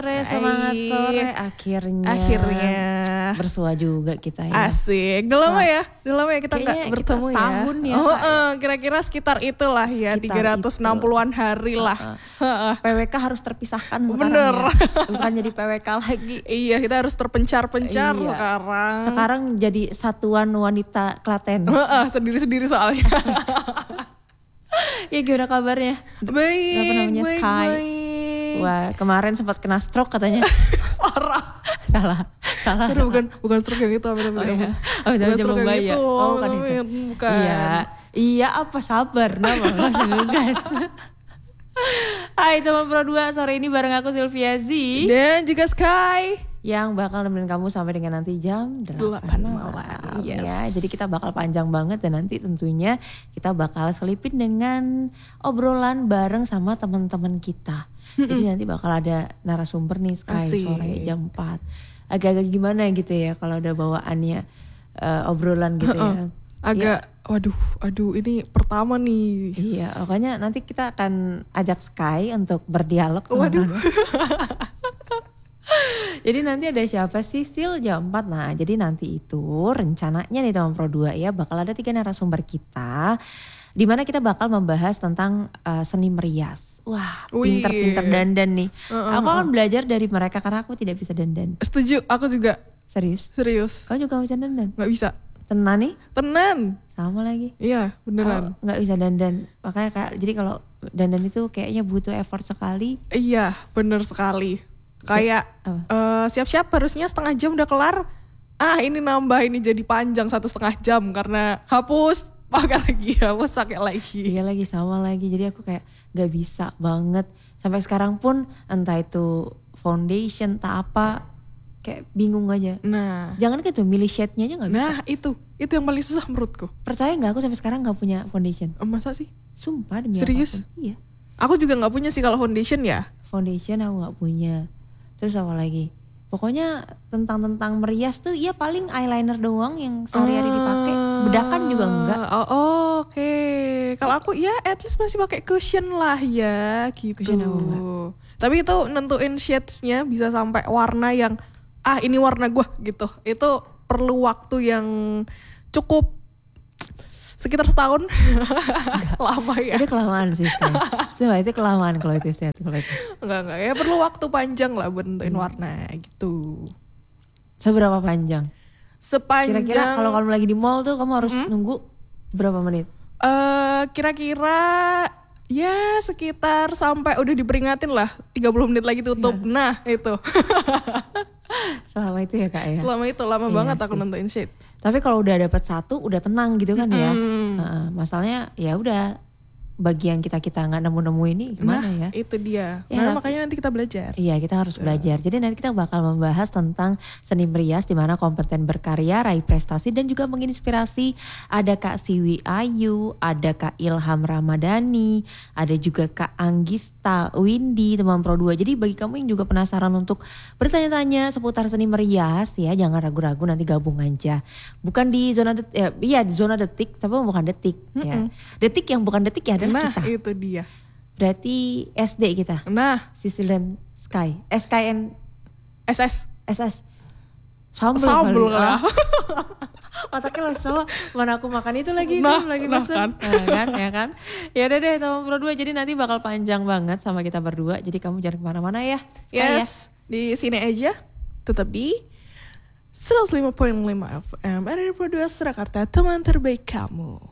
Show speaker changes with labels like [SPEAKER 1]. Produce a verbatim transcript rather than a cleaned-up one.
[SPEAKER 1] Sore, semangat sore. Akhirnya.
[SPEAKER 2] Akhirnya.
[SPEAKER 1] Bersua juga kita ya.
[SPEAKER 2] Asik. Udah lama ya? Udah lama ya kita gak bertemu
[SPEAKER 1] kita setahun
[SPEAKER 2] ya?
[SPEAKER 1] ya.
[SPEAKER 2] Oh,
[SPEAKER 1] Kak, ya.
[SPEAKER 2] uh, kira-kira sekitar itulah ya. Sekitar tiga ratus enam puluhan itu. Hari lah.
[SPEAKER 1] Uh, uh. P W K harus terpisahkan sekarang.
[SPEAKER 2] Bener.
[SPEAKER 1] Ya. Bukan jadi P W K lagi.
[SPEAKER 2] Iya, kita harus terpencar-pencar iya. sekarang.
[SPEAKER 1] Sekarang jadi Satuan Wanita Klaten.
[SPEAKER 2] Uh, uh, sendiri-sendiri soalnya.
[SPEAKER 1] Ya gimana kabarnya?
[SPEAKER 2] Baik,
[SPEAKER 1] Apa namanya?
[SPEAKER 2] baik,
[SPEAKER 1] Sky.
[SPEAKER 2] baik.
[SPEAKER 1] Wah, kemarin sempat kena stroke katanya.
[SPEAKER 2] Parah.
[SPEAKER 1] Salah, salah.
[SPEAKER 2] Sudah bukan bukan stroke yang itu, apa namanya?
[SPEAKER 1] Oh, iya. Oh,
[SPEAKER 2] bukan stroke yang itu.
[SPEAKER 1] Oh, bukan itu.
[SPEAKER 2] Bukan.
[SPEAKER 1] Iya, iya apa sabar, nama langsung ngegas. Hai teman Pro dua, sore ini bareng aku Sylvia Z
[SPEAKER 2] dan juga Sky
[SPEAKER 1] yang bakal nemenin kamu sampai dengan nanti jam delapan malam.
[SPEAKER 2] Yes.
[SPEAKER 1] Ya, jadi kita bakal panjang banget dan nanti tentunya kita bakal selipin dengan obrolan bareng sama teman-teman kita. Mm-mm. Jadi nanti bakal ada narasumber nih Sky Asik. Sore jam empat. Agak-agak gimana gitu ya kalau ada bawaannya uh, obrolan gitu ya.
[SPEAKER 2] Agak ya. Waduh, aduh ini pertama nih.
[SPEAKER 1] Iya, makanya nanti kita akan ajak Sky untuk berdialog.
[SPEAKER 2] Waduh.
[SPEAKER 1] Jadi nanti ada siapa sih Sil jam empat. Nah jadi nanti itu rencananya nih teman Pro dua ya bakal ada tiga narasumber kita. Dimana kita bakal membahas tentang uh, seni merias. Wah pinter-pinter dandan nih. Uh, uh, aku akan uh. belajar dari mereka karena aku tidak bisa dandan.
[SPEAKER 2] Setuju, aku juga.
[SPEAKER 1] Serius?
[SPEAKER 2] Serius.
[SPEAKER 1] Kamu juga gak bisa dandan?
[SPEAKER 2] Gak bisa.
[SPEAKER 1] Tenan nih?
[SPEAKER 2] Tenan.
[SPEAKER 1] Sama lagi.
[SPEAKER 2] Iya beneran.
[SPEAKER 1] Oh, gak bisa dandan. Makanya kak, jadi kalau dandan itu kayaknya butuh effort sekali.
[SPEAKER 2] Iya bener sekali. Kayak uh, siap-siap harusnya setengah jam udah kelar. Ah ini nambah ini jadi panjang satu setengah jam karena hapus pakai lagi hapus pakai lagi.
[SPEAKER 1] Iya lagi sama lagi. Jadi aku kayak gak bisa banget. Sampai sekarang pun entah itu foundation tak apa kayak bingung aja.
[SPEAKER 2] Nah,
[SPEAKER 1] jangan gitu milih shade-nya aja gak bisa.
[SPEAKER 2] Nah itu itu yang paling susah menurutku.
[SPEAKER 1] Percaya gak aku sampai sekarang gak punya foundation?
[SPEAKER 2] Masa sih?
[SPEAKER 1] Sumpah demi
[SPEAKER 2] serius?
[SPEAKER 1] Apapun. Iya.
[SPEAKER 2] Aku juga gak punya sih kalau foundation ya.
[SPEAKER 1] Foundation aku gak punya. Terus apa lagi? Pokoknya tentang-tentang merias tuh ya paling eyeliner doang yang sehari-hari dipakai. Bedakan juga enggak.
[SPEAKER 2] Oh, oh oke. Okay. Kalau aku ya at least masih pakai cushion lah ya gitu. Tapi itu nentuin shades-nya bisa sampai warna yang ah ini warna gue gitu. Itu perlu waktu yang cukup sekitar setahun. Lama ya.
[SPEAKER 1] Itu kelamaan sih. Sumpah itu kelamaan kalau itu set.
[SPEAKER 2] Enggak enggak ya perlu waktu panjang lah buat nentuin hmm. warna gitu.
[SPEAKER 1] Seberapa panjang?
[SPEAKER 2] Sepanjang.
[SPEAKER 1] Kira-kira kalau kamu lagi di mall tuh kamu harus hmm? nunggu berapa menit?
[SPEAKER 2] Uh, kira-kira ya sekitar sampai udah diperingatin lah tiga puluh menit lagi tutup. Ya. Nah itu.
[SPEAKER 1] Selama itu ya kak ya?
[SPEAKER 2] Selama itu lama iya banget sih. Aku nentuin shades.
[SPEAKER 1] Tapi kalau udah dapet satu udah tenang gitu kan mm-hmm. ya. Uh, masalahnya ya udah bagi yang kita-kita gak nemu-nemu ini gimana
[SPEAKER 2] nah,
[SPEAKER 1] ya.
[SPEAKER 2] Itu dia.
[SPEAKER 1] Ya,
[SPEAKER 2] nah, makanya nanti kita belajar.
[SPEAKER 1] Iya kita harus belajar. Jadi nanti kita bakal membahas tentang seni merias di mana kompeten berkarya, raih prestasi dan juga menginspirasi. Ada Kak Siwi Ayu, ada Kak Ilham Ramadhani, ada juga Kak Anggista Windy teman Pro dua. Jadi bagi kamu yang juga penasaran untuk bertanya-tanya seputar seni merias ya jangan ragu-ragu nanti gabung aja. Bukan di zona detik, ya, iya di zona detik tapi bukan detik mm-hmm. ya. Detik yang bukan detik ya adalah
[SPEAKER 2] nah,
[SPEAKER 1] kita.
[SPEAKER 2] Itu dia.
[SPEAKER 1] Berarti S D kita.
[SPEAKER 2] Nah,
[SPEAKER 1] Sicilian Sky. S K N
[SPEAKER 2] S S.
[SPEAKER 1] S S. Sambel.
[SPEAKER 2] Sambel lah.
[SPEAKER 1] Otaknya lah sama mana aku makan itu lagi
[SPEAKER 2] nah,
[SPEAKER 1] itu lagi
[SPEAKER 2] nah,
[SPEAKER 1] pesen.
[SPEAKER 2] Kan.
[SPEAKER 1] Nah, kan ya kan. Ya udah deh teman Pro dua jadi nanti bakal panjang banget sama kita berdua. Jadi kamu jangan kemana-mana ya.
[SPEAKER 2] Sky yes. Ya. Di sini aja. Tetap di seratus lima koma lima F M R R Pro dua Surakarta teman terbaik kamu.